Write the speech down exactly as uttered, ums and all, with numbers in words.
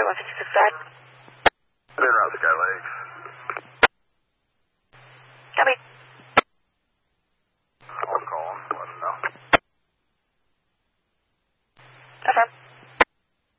one fifty six back. Been around the guy legs. Copy.